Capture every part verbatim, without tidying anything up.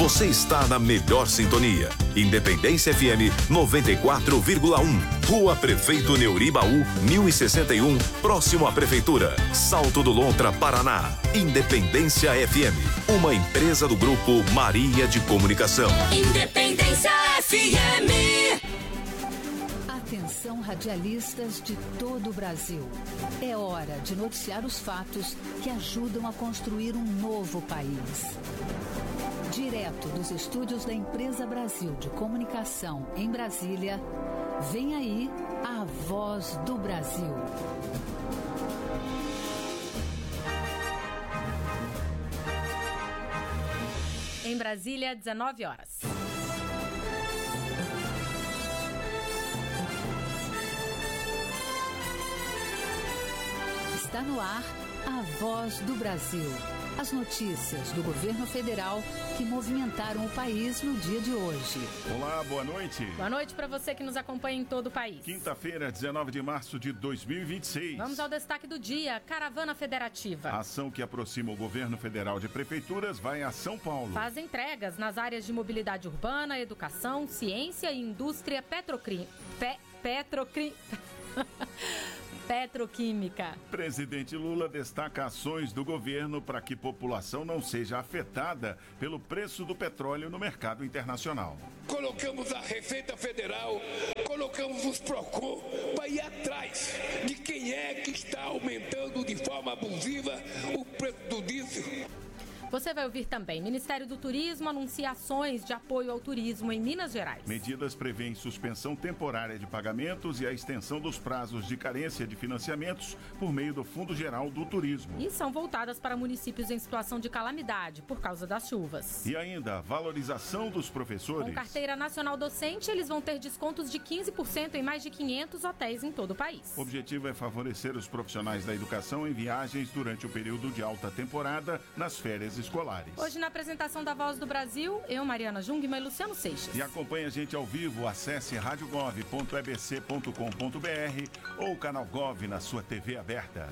Você está na melhor sintonia. Independência F M noventa e quatro vírgula um. Rua Prefeito Neuribaú, mil e sessenta e um, próximo à Prefeitura. Salto do Lontra, Paraná. Independência F M, uma empresa do Grupo Maria de Comunicação. Independência F M. Atenção, radialistas de todo o Brasil. É hora de noticiar os fatos que ajudam a construir um novo país. Direto dos estúdios da Empresa Brasil de Comunicação em Brasília, vem aí a Voz do Brasil. Em Brasília, dezenove horas. Está no ar a Voz do Brasil. As notícias do governo federal que movimentaram o país no dia de hoje. Olá, boa noite. Boa noite para você que nos acompanha em todo o país. Quinta-feira, dezenove de março de dois mil e vinte e seis. Vamos ao destaque do dia, Caravana Federativa. A ação que aproxima o governo federal de prefeituras vai a São Paulo. Faz entregas nas áreas de mobilidade urbana, educação, ciência e indústria petrocrim... Pe... petrocrim... petroquímica. Presidente Lula destaca ações do governo para que a população não seja afetada pelo preço do petróleo no mercado internacional. Colocamos a Receita Federal, colocamos os PROCON para ir atrás de quem é que está aumentando de forma abusiva o preço do diesel. Você vai ouvir também. Ministério do Turismo anuncia ações de apoio ao turismo em Minas Gerais. Medidas prevêem suspensão temporária de pagamentos e a extensão dos prazos de carência de financiamentos por meio do Fundo Geral do Turismo. E são voltadas para municípios em situação de calamidade por causa das chuvas. E ainda, valorização dos professores. Com carteira nacional docente, eles vão ter descontos de quinze por cento em mais de quinhentos hotéis em todo o país. O objetivo é favorecer os profissionais da educação em viagens durante o período de alta temporada nas férias escolares. Hoje, na apresentação da Voz do Brasil, eu, Mariana Jungmann e Luciano Seixas. E acompanhe a gente ao vivo, acesse rádio gov ponto e b c ponto com ponto b r ou o canal Gov na sua T V aberta.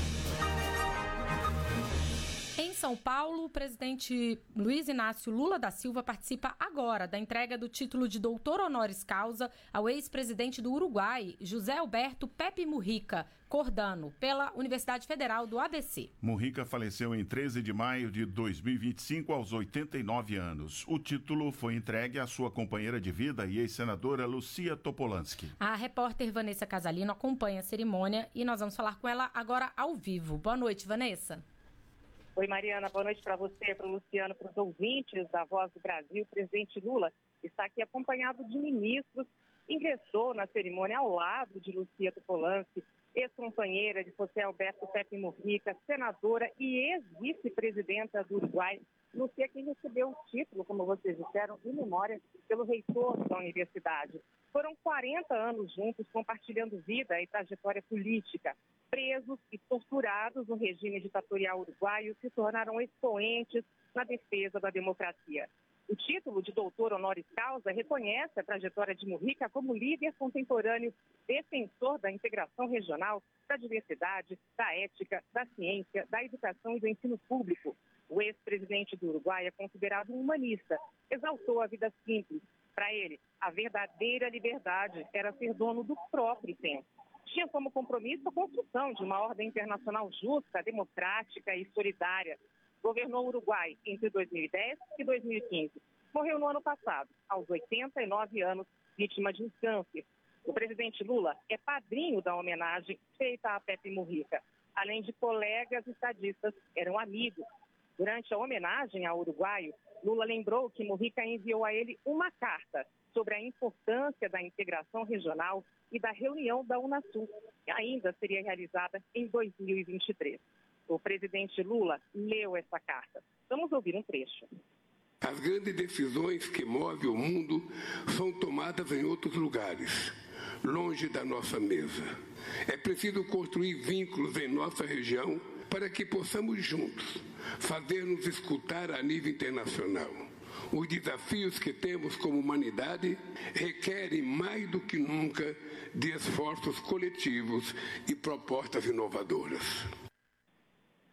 Em São Paulo, o presidente Luiz Inácio Lula da Silva participa agora da entrega do título de doutor honoris causa ao ex-presidente do Uruguai, José Alberto Pepe Mujica Cordano, pela Universidade Federal do A B C. Mujica faleceu em treze de maio de dois mil e vinte e cinco, aos oitenta e nove anos. O título foi entregue à sua companheira de vida e ex-senadora Lucia Topolansky. A repórter Vanessa Casalino acompanha a cerimônia e nós vamos falar com ela agora ao vivo. Boa noite, Vanessa. Oi, Mariana, boa noite para você, para o Luciano, para os ouvintes da Voz do Brasil. O presidente Lula está aqui acompanhado de ministros, ingressou na cerimônia ao lado de Lucia Topolansky, ex-companheira de José Alberto Pepe Mujica, senadora e ex-vice-presidenta do Uruguai. Lucia, quem recebeu o título, como vocês disseram, em memória pelo reitor da universidade. Foram quarenta anos juntos, compartilhando vida e trajetória política. Presos e torturados no regime ditatorial uruguaio, se tornaram expoentes na defesa da democracia. O título de doutor honoris causa reconhece a trajetória de Mujica como líder contemporâneo, defensor da integração regional, da diversidade, da ética, da ciência, da educação e do ensino público. O ex-presidente do Uruguai é considerado um humanista, exaltou a vida simples. Para ele, a verdadeira liberdade era ser dono do próprio tempo. Tinha como compromisso a construção de uma ordem internacional justa, democrática e solidária. Governou o Uruguai entre dois mil e dez e dois mil e quinze. Morreu no ano passado, aos oitenta e nove anos, vítima de um câncer. O presidente Lula é padrinho da homenagem feita a Pepe Mujica. Além de colegas estadistas, eram amigos. Durante a homenagem ao uruguaio, Lula lembrou que Mujica enviou a ele uma carta sobre a importância da integração regional e da reunião da Unasul, que ainda seria realizada em dois mil e vinte e três. O presidente Lula leu essa carta. Vamos ouvir um trecho. As grandes decisões que movem o mundo são tomadas em outros lugares, longe da nossa mesa. É preciso construir vínculos em nossa região para que possamos juntos fazer-nos escutar a nível internacional. Os desafios que temos como humanidade requerem mais do que nunca de esforços coletivos e propostas inovadoras.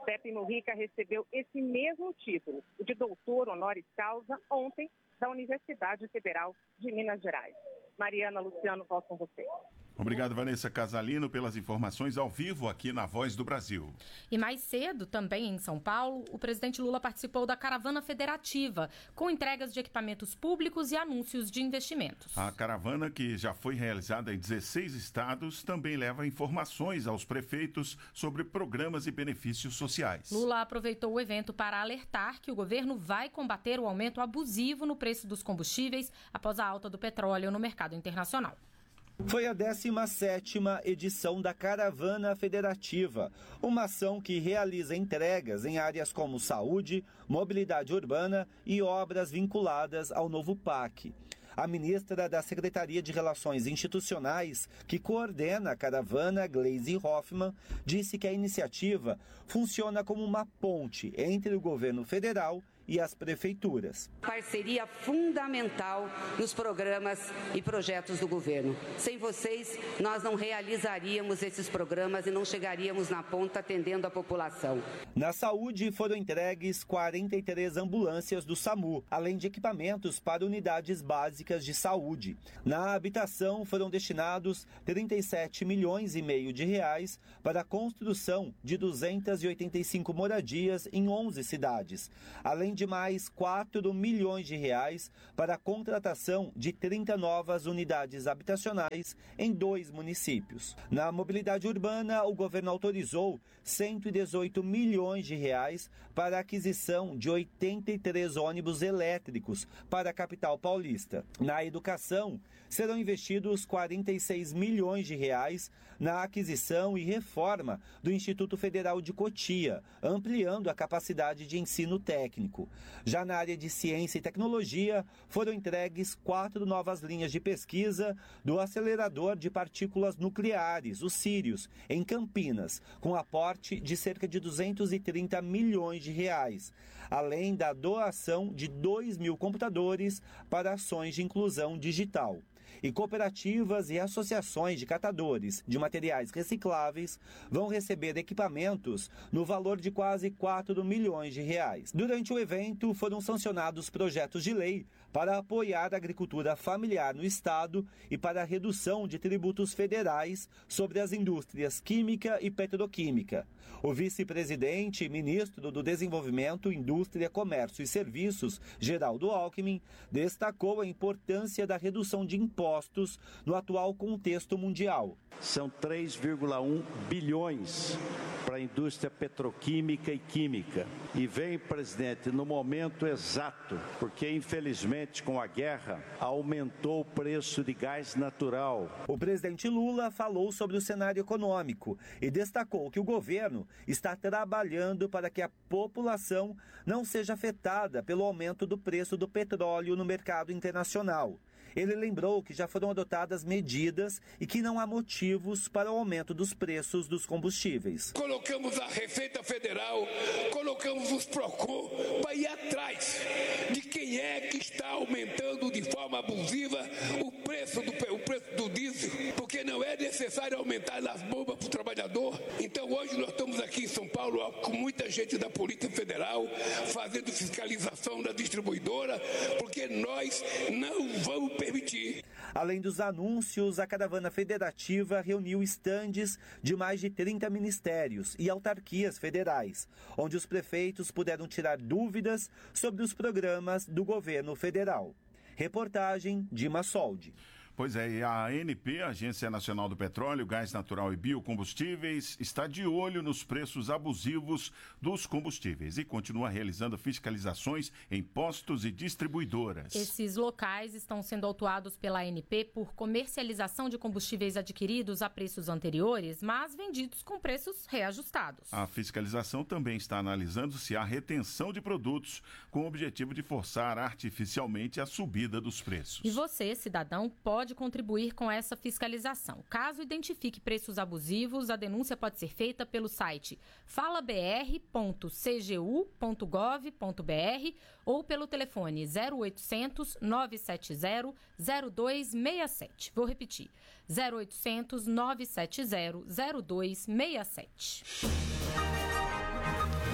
Pepe Mujica recebeu esse mesmo título, o de doutor honoris causa, ontem, da Universidade Federal de Minas Gerais. Mariana, Luciano, volto com vocês. Obrigado, Vanessa Casalino, pelas informações ao vivo aqui na Voz do Brasil. E mais cedo, também em São Paulo, o presidente Lula participou da Caravana Federativa, com entregas de equipamentos públicos e anúncios de investimentos. A caravana, que já foi realizada em dezesseis estados, também leva informações aos prefeitos sobre programas e benefícios sociais. Lula aproveitou o evento para alertar que o governo vai combater o aumento abusivo no preço dos combustíveis após a alta do petróleo no mercado internacional. Foi a décima sétima edição da Caravana Federativa, uma ação que realiza entregas em áreas como saúde, mobilidade urbana e obras vinculadas ao novo P A C. A ministra da Secretaria de Relações Institucionais, que coordena a caravana, Gleisi Hoffmann, disse que a iniciativa funciona como uma ponte entre o governo federal e as prefeituras. Parceria fundamental nos programas e projetos do governo. Sem vocês, nós não realizaríamos esses programas e não chegaríamos na ponta atendendo a população. Na saúde, foram entregues quarenta e três ambulâncias do SAMU, além de equipamentos para unidades básicas de saúde. Na habitação, foram destinados trinta e sete milhões e meio de reais para a construção de duzentas e oitenta e cinco moradias em onze cidades, além de de mais quatro milhões de reais para a contratação de trinta novas unidades habitacionais em dois municípios. Na mobilidade urbana, o governo autorizou cento e dezoito milhões de reais para a aquisição de oitenta e três ônibus elétricos para a capital paulista. Na educação, serão investidos quarenta e seis milhões de reais na aquisição e reforma do Instituto Federal de Cotia, ampliando a capacidade de ensino técnico. Já na área de ciência e tecnologia, foram entregues quatro novas linhas de pesquisa do acelerador de partículas nucleares, o Sirius, em Campinas, com aporte de cerca de duzentos e trinta milhões de reais, além da doação de dois mil computadores para ações de inclusão digital. E cooperativas e associações de catadores de materiais recicláveis vão receber equipamentos no valor de quase quatro milhões de reais. Durante o evento, foram sancionados projetos de lei para apoiar a agricultura familiar no Estado e para a redução de tributos federais sobre as indústrias química e petroquímica. O vice-presidente e ministro do Desenvolvimento, Indústria, Comércio e Serviços, Geraldo Alckmin, destacou a importância da redução de impostos no atual contexto mundial. São três vírgula um bilhões para a indústria petroquímica e química. E vem, presidente, no momento exato, porque infelizmente com a guerra aumentou o preço de gás natural. O presidente Lula falou sobre o cenário econômico e destacou que o governo está trabalhando para que a população não seja afetada pelo aumento do preço do petróleo no mercado internacional. Ele lembrou que já foram adotadas medidas e que não há motivos para o aumento dos preços dos combustíveis. Colocamos a Receita Federal, colocamos os PROCON para ir atrás de quem é que está aumentando de forma abusiva o preço do, o preço do diesel, porque não é necessário aumentar as bombas para o trabalhador. Então hoje nós estamos aqui em São Paulo com muita gente da Polícia Federal fazendo fiscalização da distribuidora, porque nós não vamos permitir. Além dos anúncios, a caravana federativa reuniu estandes de mais de trinta ministérios e autarquias federais, onde os prefeitos puderam tirar dúvidas sobre os programas do governo federal. Reportagem Dima Soldi. Pois é, e a A N P, Agência Nacional do Petróleo, Gás Natural e Biocombustíveis, está de olho nos preços abusivos dos combustíveis e continua realizando fiscalizações em postos e distribuidoras. Esses locais estão sendo autuados pela A N P por comercialização de combustíveis adquiridos a preços anteriores, mas vendidos com preços reajustados. A fiscalização também está analisando se há retenção de produtos com o objetivo de forçar artificialmente a subida dos preços. E você, cidadão, pode contribuir com essa fiscalização. Caso identifique preços abusivos, a denúncia pode ser feita pelo site fala b r ponto c g u ponto gov ponto b r ou pelo telefone zero oitocentos, nove sete zero, zero dois seis sete. Vou repetir, zero oitocentos, nove sete zero, zero dois seis sete.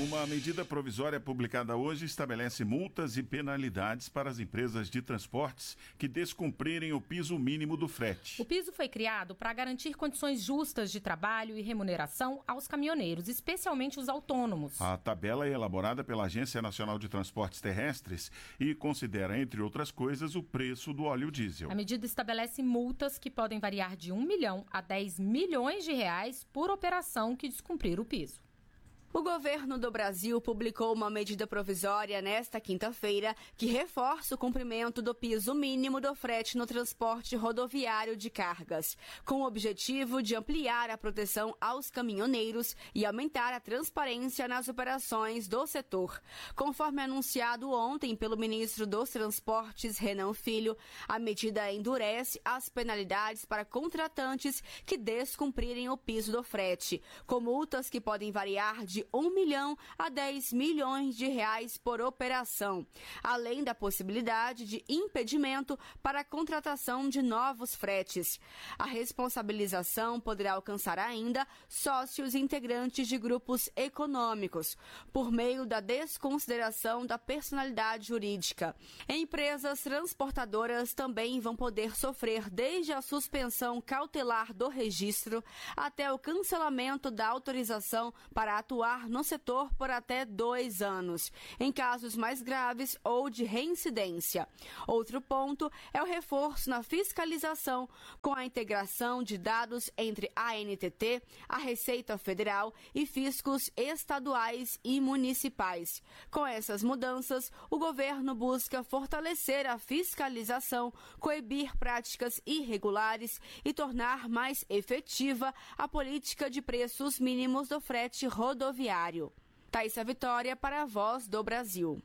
Uma medida provisória publicada hoje estabelece multas e penalidades para as empresas de transportes que descumprirem o piso mínimo do frete. O piso foi criado para garantir condições justas de trabalho e remuneração aos caminhoneiros, especialmente os autônomos. A tabela é elaborada pela Agência Nacional de Transportes Terrestres e considera, entre outras coisas, o preço do óleo diesel. A medida estabelece multas que podem variar de um milhão a dez milhões de reais por operação que descumprir o piso. O governo do Brasil publicou uma medida provisória nesta quinta-feira que reforça o cumprimento do piso mínimo do frete no transporte rodoviário de cargas, com o objetivo de ampliar a proteção aos caminhoneiros e aumentar a transparência nas operações do setor. Conforme anunciado ontem pelo ministro dos Transportes, Renan Filho, a medida endurece as penalidades para contratantes que descumprirem o piso do frete, com multas que podem variar de um milhão a dez milhões de reais por operação, além da possibilidade de impedimento para a contratação de novos fretes. A responsabilização poderá alcançar ainda sócios integrantes de grupos econômicos, por meio da desconsideração da personalidade jurídica. Empresas transportadoras também vão poder sofrer desde a suspensão cautelar do registro até o cancelamento da autorização para atuar no setor por até dois anos, em casos mais graves ou de reincidência. Outro ponto é o reforço na fiscalização, com a integração de dados entre a A N T T, a Receita Federal e fiscos estaduais e municipais. Com essas mudanças, o governo busca fortalecer a fiscalização, coibir práticas irregulares e tornar mais efetiva a política de preços mínimos do frete rodoviário. Thaisa Vitória para a Voz do Brasil.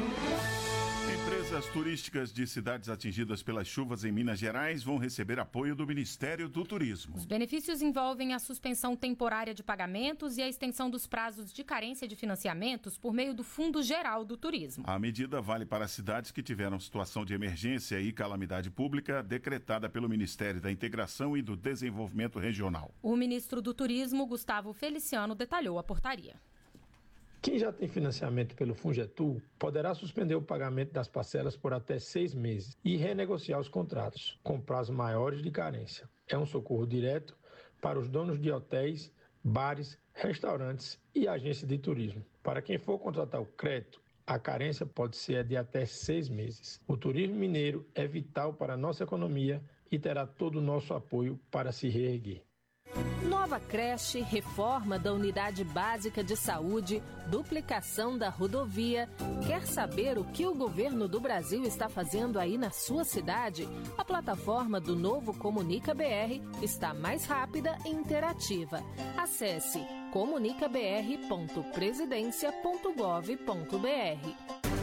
Empresas turísticas de cidades atingidas pelas chuvas em Minas Gerais vão receber apoio do Ministério do Turismo. Os benefícios envolvem a suspensão temporária de pagamentos e a extensão dos prazos de carência de financiamentos por meio do Fundo Geral do Turismo. A medida vale para cidades que tiveram situação de emergência e calamidade pública decretada pelo Ministério da Integração e do Desenvolvimento Regional. O ministro do Turismo, Gustavo Feliciano, detalhou a portaria. Quem já tem financiamento pelo Fungetul poderá suspender o pagamento das parcelas por até seis meses e renegociar os contratos, com prazos maiores de carência. É um socorro direto para os donos de hotéis, bares, restaurantes e agências de turismo. Para quem for contratar o crédito, a carência pode ser de até seis meses. O turismo mineiro é vital para a nossa economia e terá todo o nosso apoio para se reerguer. Nova creche, reforma da unidade básica de saúde, duplicação da rodovia. Quer saber o que o governo do Brasil está fazendo aí na sua cidade? A plataforma do Novo Comunica B R está mais rápida e interativa. Acesse comunica b r ponto presidencia ponto gov ponto b r.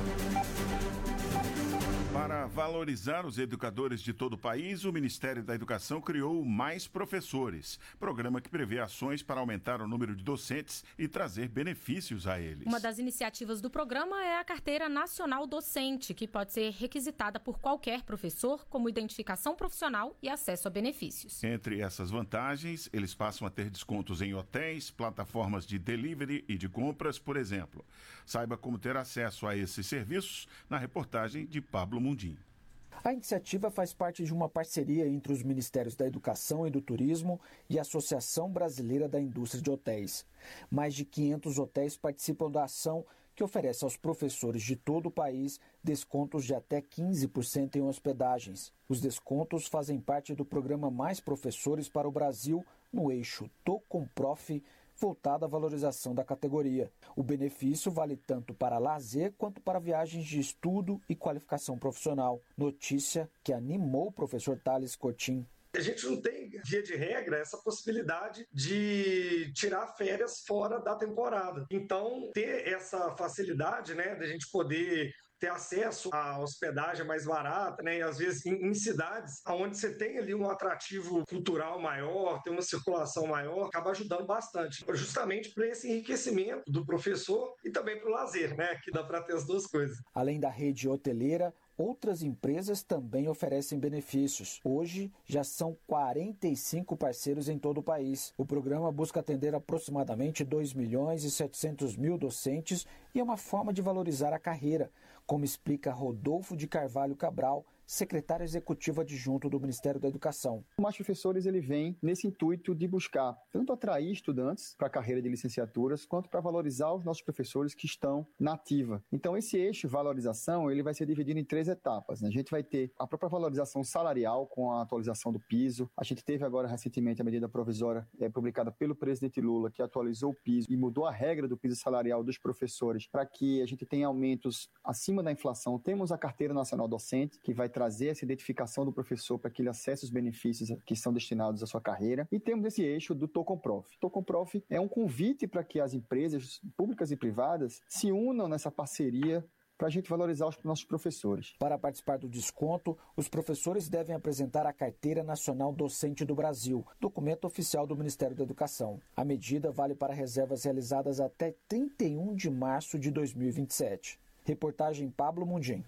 Para valorizar os educadores de todo o país, o Ministério da Educação criou o Mais Professores, programa que prevê ações para aumentar o número de docentes e trazer benefícios a eles. Uma das iniciativas do programa é a Carteira Nacional Docente, que pode ser requisitada por qualquer professor, como identificação profissional e acesso a benefícios. Entre essas vantagens, eles passam a ter descontos em hotéis, plataformas de delivery e de compras, por exemplo. Saiba como ter acesso a esses serviços na reportagem de Pablo Mundim. A iniciativa faz parte de uma parceria entre os Ministérios da Educação e do Turismo e a Associação Brasileira da Indústria de Hotéis. Mais de quinhentos hotéis participam da ação, que oferece aos professores de todo o país descontos de até quinze por cento em hospedagens. Os descontos fazem parte do programa Mais Professores para o Brasil, no eixo Tô com Prof, voltada à valorização da categoria. O benefício vale tanto para lazer quanto para viagens de estudo e qualificação profissional. Notícia que animou o professor Thales Cotim. A gente não tem, via de regra, essa possibilidade de tirar férias fora da temporada. Então, ter essa facilidade, né, de a gente poder ter acesso à hospedagem mais barata, né? E às vezes em, em cidades onde você tem ali um atrativo cultural maior, tem uma circulação maior, acaba ajudando bastante, justamente para esse enriquecimento do professor e também para o lazer, né? Que dá para ter as duas coisas. Além da rede hoteleira, Outras empresas também oferecem benefícios. Hoje, já são quarenta e cinco parceiros em todo o país. O programa busca atender aproximadamente dois milhões e setecentos mil docentes e é uma forma de valorizar a carreira, como explica Rodolfo de Carvalho Cabral, secretário executivo adjunto do Ministério da Educação. O Mais Professores ele vem nesse intuito de buscar tanto atrair estudantes para a carreira de licenciaturas, quanto para valorizar os nossos professores que estão na ativa. Então, esse eixo valorização ele vai ser dividido em três etapas, né? A gente vai ter a própria valorização salarial com a atualização do piso. A gente teve agora recentemente a medida provisória é, publicada pelo presidente Lula, que atualizou o piso e mudou a regra do piso salarial dos professores para que a gente tenha aumentos acima da inflação. Temos a Carteira Nacional Docente, que vai trazer essa identificação do professor para que ele acesse os benefícios que são destinados à sua carreira. E temos esse eixo do Tocomprof. Tocomprof é um convite para que as empresas públicas e privadas se unam nessa parceria para a gente valorizar os nossos professores. Para participar do desconto, os professores devem apresentar a Carteira Nacional Docente do Brasil, documento oficial do Ministério da Educação. A medida vale para reservas realizadas até trinta e um de março de dois mil e vinte e sete. Reportagem Pablo Mundim.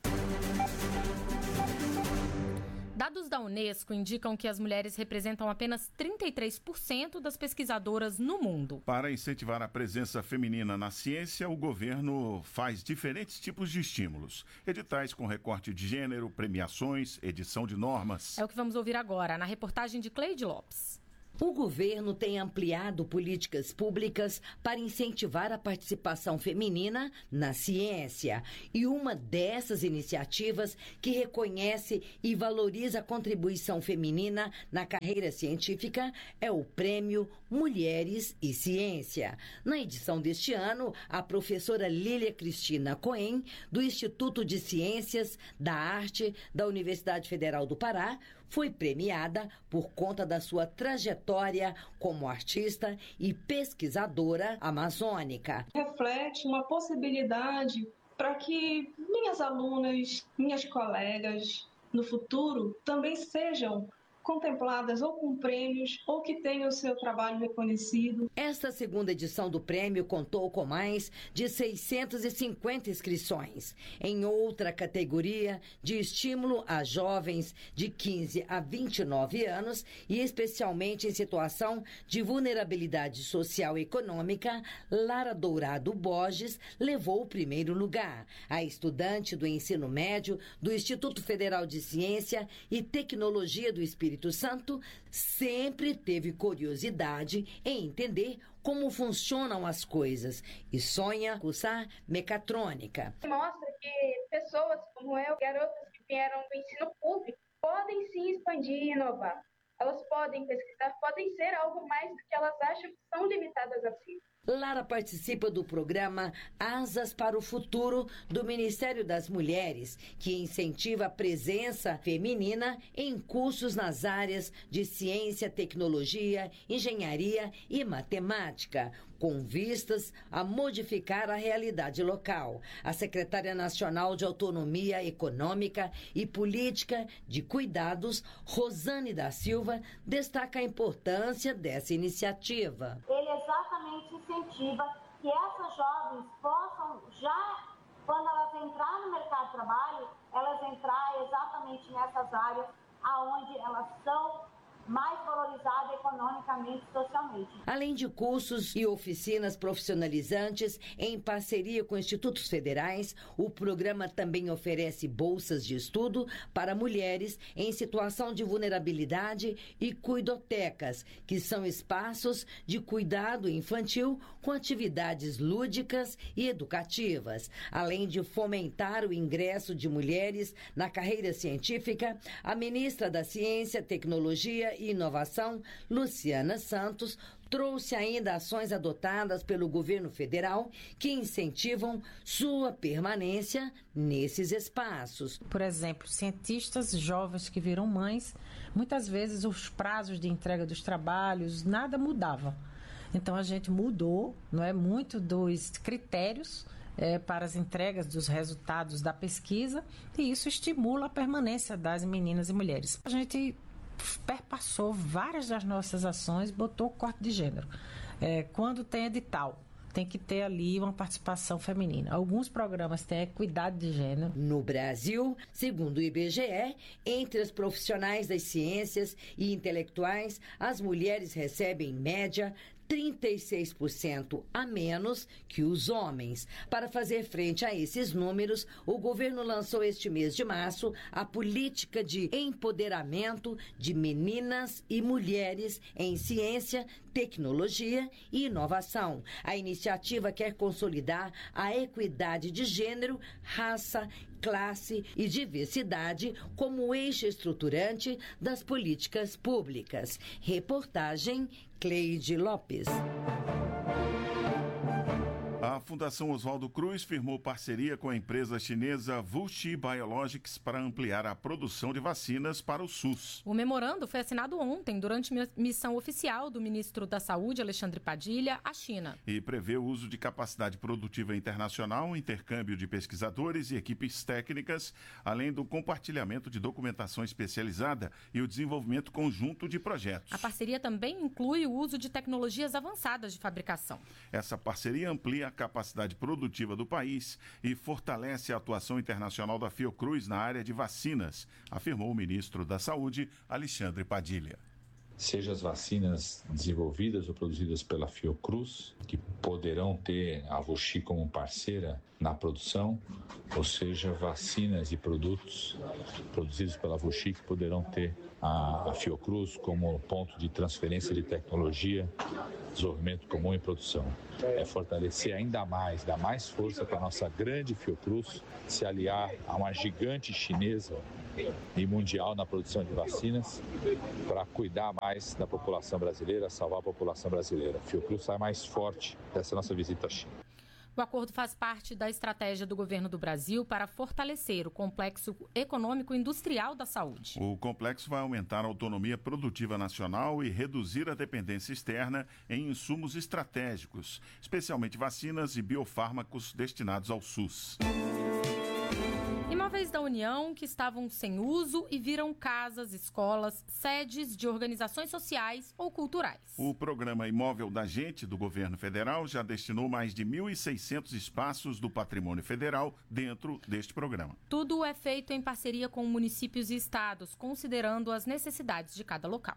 Dados da Unesco indicam que as mulheres representam apenas trinta e três por cento das pesquisadoras no mundo. Para incentivar a presença feminina na ciência, o governo faz diferentes tipos de estímulos. Editais com recorte de gênero, premiações, edição de normas. É o que vamos ouvir agora, na reportagem de Cleide Lopes. O governo tem ampliado políticas públicas para incentivar a participação feminina na ciência. E uma dessas iniciativas que reconhece e valoriza a contribuição feminina na carreira científica é o Prêmio Mulheres e Ciência. Na edição deste ano, a professora Lília Cristina Cohen, do Instituto de Ciências da Arte da Universidade Federal do Pará, foi premiada por conta da sua trajetória como artista e pesquisadora amazônica. Reflete uma possibilidade para que minhas alunas, minhas colegas, no futuro, também sejam contempladas ou com prêmios ou que tenham o seu trabalho reconhecido. Esta segunda edição do prêmio contou com mais de seiscentas e cinquenta inscrições. Em outra categoria de estímulo a jovens de quinze a vinte e nove anos e especialmente em situação de vulnerabilidade social e econômica, Lara Dourado Borges levou o primeiro lugar. A estudante do ensino médio do Instituto Federal de Ciência e Tecnologia do Espírito Santo sempre teve curiosidade em entender como funcionam as coisas e sonha cursar mecatrônica. Mostra que pessoas como eu, garotas que vieram do ensino público, podem se expandir e inovar. Elas podem pesquisar, podem ser algo mais do que elas acham que são limitadas a si. Lara participa do programa Asas para o Futuro do Ministério das Mulheres, que incentiva a presença feminina em cursos nas áreas de ciência, tecnologia, engenharia e matemática, com vistas a modificar a realidade local. A secretária nacional de Autonomia Econômica e Política de Cuidados, Rosane da Silva, destaca a importância dessa iniciativa. Ele exatamente incentiva que essas jovens possam já, quando elas entrarem no mercado de trabalho, elas entrar exatamente nessas áreas aonde elas são mais valorizada economicamente e socialmente. Além de cursos e oficinas profissionalizantes em parceria com institutos federais, o programa também oferece bolsas de estudo para mulheres em situação de vulnerabilidade e cuidotecas, que são espaços de cuidado infantil com atividades lúdicas e educativas. Além de fomentar o ingresso de mulheres na carreira científica, a ministra da Ciência, Tecnologia e Inovação, Luciana Santos, trouxe ainda ações adotadas pelo governo federal que incentivam sua permanência nesses espaços. Por exemplo, cientistas jovens que viram mães, muitas vezes os prazos de entrega dos trabalhos, nada mudava. Então a gente mudou, não é, muito dos critérios é, para as entregas dos resultados da pesquisa, e isso estimula a permanência das meninas e mulheres. A gente perpassou várias das nossas ações, botou corte de gênero. É, quando tem edital tem que ter ali uma participação feminina. Alguns programas têm equidade de gênero. No Brasil, segundo o I B G E, entre as profissionais das ciências e intelectuais, as mulheres recebem, em média, trinta e seis por cento a menos que os homens. Para fazer frente a esses números, o governo lançou este mês de março a política de empoderamento de meninas e mulheres em ciência, tecnologia e inovação. A iniciativa quer consolidar a equidade de gênero, raça, classe e diversidade como eixo estruturante das políticas públicas. Reportagem Cleide Lopes. A Fundação Oswaldo Cruz firmou parceria com a empresa chinesa WuXi Biologics para ampliar a produção de vacinas para o SUS. O memorando foi assinado ontem durante missão oficial do ministro da Saúde, Alexandre Padilha, à China. E prevê o uso de capacidade produtiva internacional, intercâmbio de pesquisadores e equipes técnicas, além do compartilhamento de documentação especializada e o desenvolvimento conjunto de projetos. A parceria também inclui o uso de tecnologias avançadas de fabricação. Essa parceria amplia a capacidade produtiva do país e fortalece a atuação internacional da Fiocruz na área de vacinas, afirmou o ministro da Saúde, Alexandre Padilha. Seja as vacinas desenvolvidas ou produzidas pela Fiocruz, que poderão ter a WuXi como parceira na produção, ou seja, vacinas e produtos produzidos pela WuXi que poderão ter a, a Fiocruz como ponto de transferência de tecnologia, desenvolvimento comum e produção. É fortalecer ainda mais, dar mais força para a nossa grande Fiocruz se aliar a uma gigante chinesa e mundial na produção de vacinas para cuidar mais da população brasileira, salvar a população brasileira. A Fiocruz sai mais forte dessa nossa visita à China. O acordo faz parte da estratégia do governo do Brasil para fortalecer o complexo econômico e industrial da saúde. O complexo vai aumentar a autonomia produtiva nacional e reduzir a dependência externa em insumos estratégicos, especialmente vacinas e biofármacos destinados ao SUS. Imóveis da União que estavam sem uso e viram casas, escolas, sedes de organizações sociais ou culturais. O programa Imóvel da Gente do governo federal já destinou mais de mil e seiscentos espaços do patrimônio federal dentro deste programa. Tudo é feito em parceria com municípios e estados, considerando as necessidades de cada local.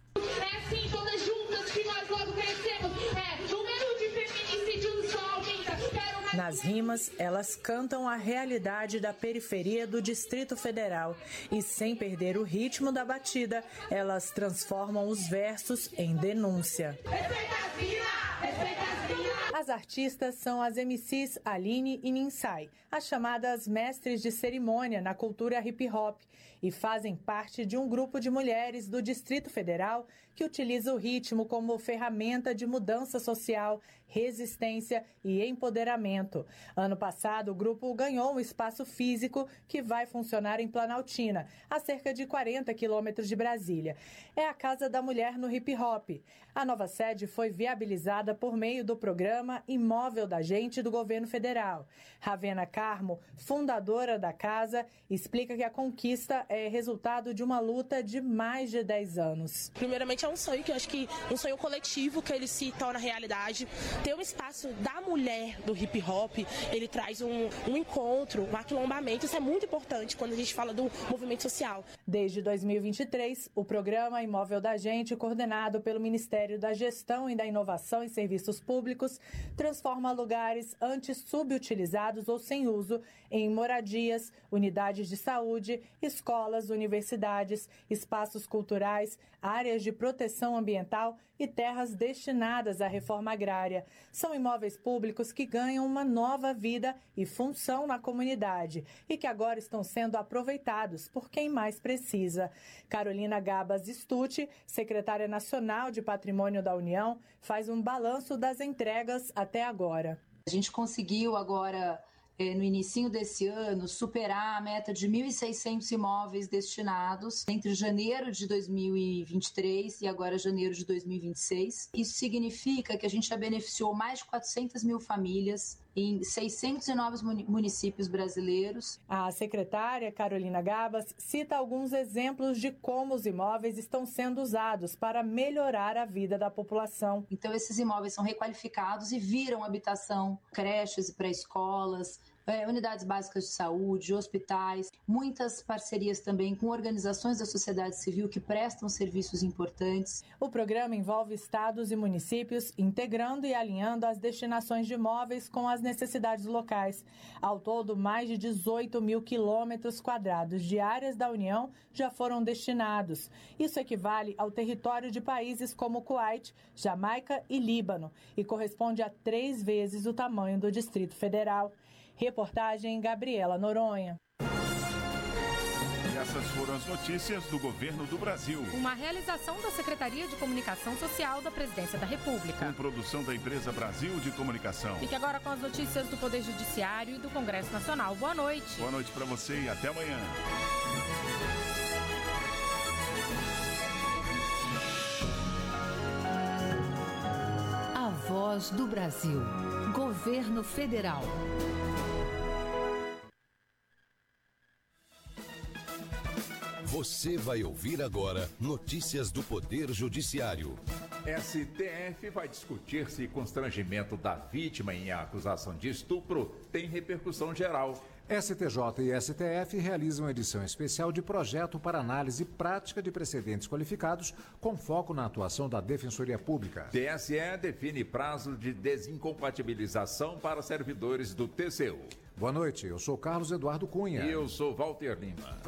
É assim, todas juntas, que nós logo crescemos. É, número de feminicídios só aumenta. Quero mais... Nas rimas, elas cantam a realidade da periferia do Distrito Federal e, sem perder o ritmo da batida, elas transformam os versos em denúncia. Respeita as minas! Respeita as minas! As artistas são as M Cs Aline e Ninsai, as chamadas mestres de cerimônia na cultura hip-hop, e fazem parte de um grupo de mulheres do Distrito Federal que utiliza o ritmo como ferramenta de mudança social, resistência e empoderamento. Ano passado, o grupo ganhou um espaço físico que vai funcionar em Planaltina, a cerca de quarenta quilômetros de Brasília. É a Casa da Mulher no Hip Hop. A nova sede foi viabilizada por meio do programa Imóvel da Gente do governo federal. Ravena Carmo, fundadora da casa, explica que a conquista é resultado de uma luta de mais de dez anos. Primeiramente é um sonho, que eu acho que um sonho coletivo, que ele se torna realidade. Ter um espaço da mulher do hip hop, ele traz um, um encontro, um aquilombamento. Isso é muito importante quando a gente fala do movimento social. Desde dois mil e vinte e três, o programa Imóvel da Gente, coordenado pelo Ministério da Gestão e da Inovação em Serviços Públicos, transforma lugares antes subutilizados ou sem uso em moradias, unidades de saúde, escolas, universidades, espaços culturais, áreas de proteção ambiental e terras destinadas à reforma agrária. São imóveis públicos que ganham uma nova vida e função na comunidade e que agora estão sendo aproveitados por quem mais precisa. Carolina Gabas Stucci, secretária nacional de Patrimônio da União, faz um balanço das entregas até agora. A gente conseguiu agora, no início desse ano, superar a meta de mil e seiscentos imóveis destinados entre janeiro de dois mil e vinte e três e agora janeiro de dois mil e vinte e seis. Isso significa que a gente já beneficiou mais de quatrocentas mil famílias em seiscentos e nove municípios brasileiros. A secretária Carolina Gabas cita alguns exemplos de como os imóveis estão sendo usados para melhorar a vida da população. Então, esses imóveis são requalificados e viram habitação, creches e pré-escolas, É, unidades básicas de saúde, hospitais, muitas parcerias também com organizações da sociedade civil que prestam serviços importantes. O programa envolve estados e municípios, integrando e alinhando as destinações de imóveis com as necessidades locais. Ao todo, mais de dezoito mil quilômetros quadrados de áreas da União já foram destinados. Isso equivale ao território de países como Kuwait, Jamaica e Líbano e corresponde a três vezes o tamanho do Distrito Federal. Reportagem Gabriela Noronha. E essas foram as notícias do Governo do Brasil. Uma realização da Secretaria de Comunicação Social da Presidência da República. Com produção da Empresa Brasil de Comunicação. Fique agora com as notícias do Poder Judiciário e do Congresso Nacional. Boa noite. Boa noite para você e até amanhã. A Voz do Brasil. Governo Federal. Você vai ouvir agora notícias do Poder Judiciário. S T F vai discutir se constrangimento da vítima em acusação de estupro tem repercussão geral. S T J e S T F realizam edição especial de projeto para análise prática de precedentes qualificados com foco na atuação da Defensoria Pública. T S E define prazo de desincompatibilização para servidores do T C U. Boa noite, eu sou Carlos Eduardo Cunha. E eu sou Walter Lima.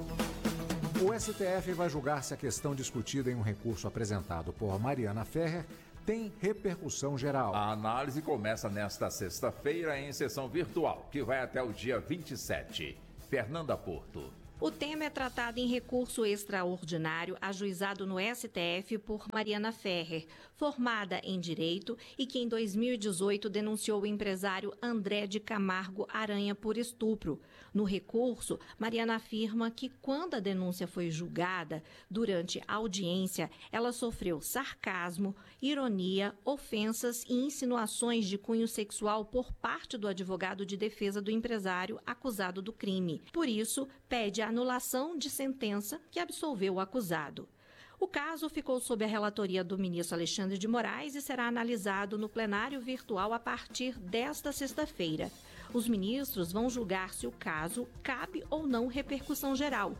O S T F vai julgar se a questão discutida em um recurso apresentado por Mariana Ferrer tem repercussão geral. A análise começa nesta sexta-feira em sessão virtual, que vai até o dia vinte e sete. Fernanda Porto. O tema é tratado em recurso extraordinário ajuizado no S T F por Mariana Ferrer, formada em Direito e que em dois mil e dezoito denunciou o empresário André de Camargo Aranha por estupro. No recurso, Mariana afirma que quando a denúncia foi julgada, durante a audiência, ela sofreu sarcasmo, ironia, ofensas e insinuações de cunho sexual por parte do advogado de defesa do empresário acusado do crime. Por isso, pede a anulação de sentença que absolveu o acusado. O caso ficou sob a relatoria do ministro Alexandre de Moraes e será analisado no plenário virtual a partir desta sexta-feira. Os ministros vão julgar se o caso cabe ou não repercussão geral.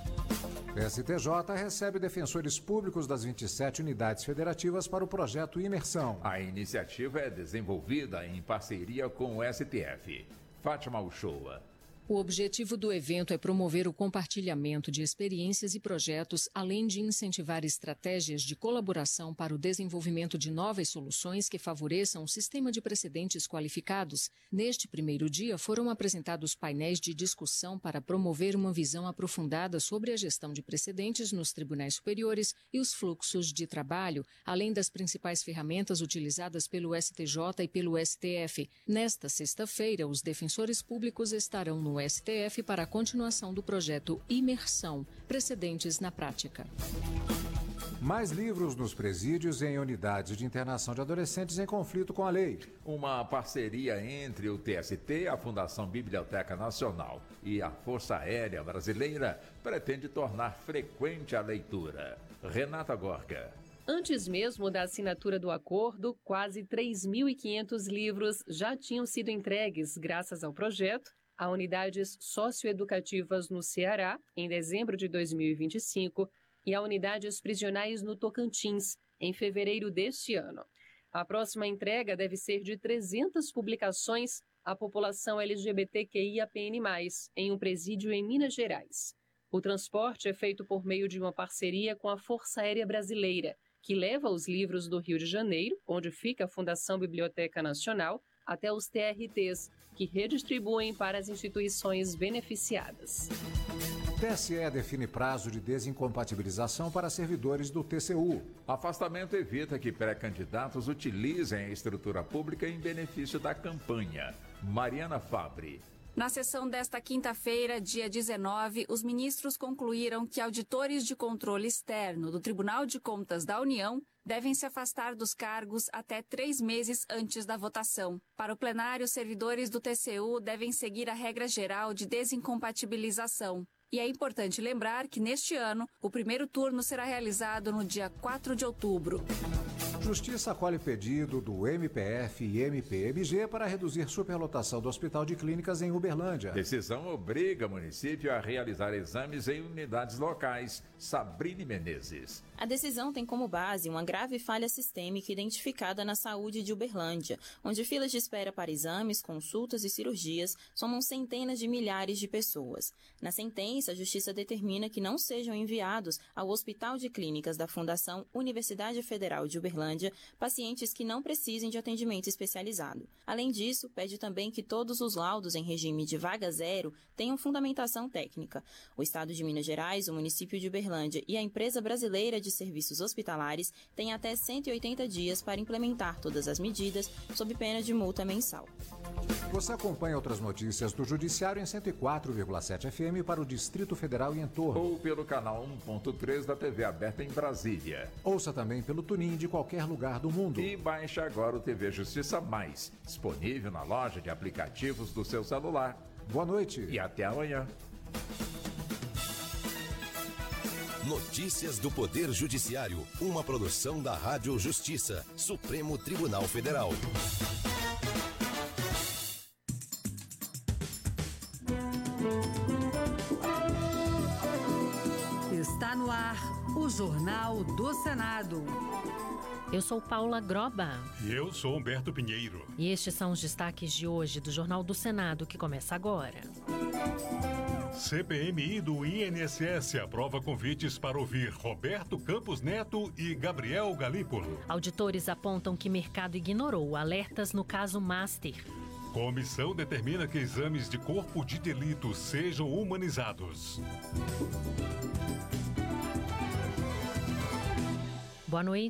O S T J recebe defensores públicos das vinte e sete unidades federativas para o projeto Imersão. A iniciativa é desenvolvida em parceria com o S T F. Fátima Uchoa. O objetivo do evento é promover o compartilhamento de experiências e projetos, além de incentivar estratégias de colaboração para o desenvolvimento de novas soluções que favoreçam o sistema de precedentes qualificados. Neste primeiro dia, foram apresentados painéis de discussão para promover uma visão aprofundada sobre a gestão de precedentes nos tribunais superiores e os fluxos de trabalho, além das principais ferramentas utilizadas pelo S T J e pelo S T F. Nesta sexta-feira, os defensores públicos estarão no S T F para a continuação do projeto Imersão, Precedentes na Prática. Mais livros nos presídios e em unidades de internação de adolescentes em conflito com a lei. Uma parceria entre o T S T, a Fundação Biblioteca Nacional e a Força Aérea Brasileira pretende tornar frequente a leitura. Renata Gorka. Antes mesmo da assinatura do acordo, quase três mil e quinhentos livros já tinham sido entregues graças ao projeto a unidades socioeducativas no Ceará, em dezembro de dois mil e vinte e cinco, e a unidades prisionais no Tocantins, em fevereiro deste ano. A próxima entrega deve ser de trezentas publicações à população L G B T Q I A P N mais, em um presídio em Minas Gerais. O transporte é feito por meio de uma parceria com a Força Aérea Brasileira, que leva os livros do Rio de Janeiro, onde fica a Fundação Biblioteca Nacional, até os T R Ts, que redistribuem para as instituições beneficiadas. T S E define prazo de desincompatibilização para servidores do T C U. Afastamento evita que pré-candidatos utilizem a estrutura pública em benefício da campanha. Mariana Fabre. Na sessão desta quinta-feira, dia dezenove, os ministros concluíram que auditores de controle externo do Tribunal de Contas da União devem se afastar dos cargos até três meses antes da votação. Para o plenário, os servidores do T C U devem seguir a regra geral de desincompatibilização. E é importante lembrar que, neste ano, o primeiro turno será realizado no dia quatro de outubro. Justiça acolhe pedido do M P F e M P M G para reduzir superlotação do Hospital de Clínicas em Uberlândia. Decisão obriga o município a realizar exames em unidades locais. Sabrine Menezes. A decisão tem como base uma grave falha sistêmica identificada na saúde de Uberlândia, onde filas de espera para exames, consultas e cirurgias somam centenas de milhares de pessoas. Na sentença, a Justiça determina que não sejam enviados ao Hospital de Clínicas da Fundação Universidade Federal de Uberlândia pacientes que não precisem de atendimento especializado. Além disso, pede também que todos os laudos em regime de vaga zero tenham fundamentação técnica. O Estado de Minas Gerais, o município de Uberlândia e a Empresa Brasileira de Serviços Hospitalares têm até cento e oitenta dias para implementar todas as medidas, sob pena de multa mensal. Você acompanha outras notícias do Judiciário em cento e quatro vírgula sete F M para o Distrito Federal e entorno. Ou pelo canal um ponto três da T V aberta em Brasília. Ouça também pelo TuneIn de qualquer lugar do mundo. E baixe agora o T V Justiça Mais, disponível na loja de aplicativos do seu celular. Boa noite. E até amanhã. Notícias do Poder Judiciário, uma produção da Rádio Justiça, Supremo Tribunal Federal. Está no ar o Jornal do Senado. Eu sou Paula Groba. E eu sou Humberto Pinheiro. E estes são os destaques de hoje do Jornal do Senado, que começa agora. C P M I do I N S S aprova convites para ouvir Roberto Campos Neto e Gabriel Galípolo. Auditores apontam que mercado ignorou alertas no caso Master. Comissão determina que exames de corpo de delito sejam humanizados. Boa noite.